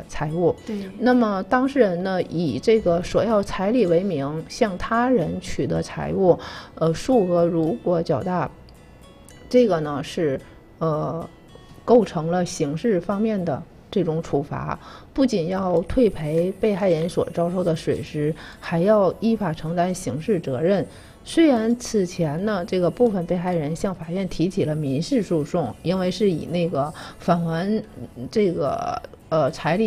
财物。 对， 那么当事人呢，以这个索要彩礼为名向他人取得财物，数额如果较大，这个呢是构成了刑事方面的这种处罚，不仅要退赔被害人所遭受的损失，还要依法承担刑事责任。虽然此前呢，这个部分被害人向法院提起了民事诉讼，因为是以那个返还这个彩礼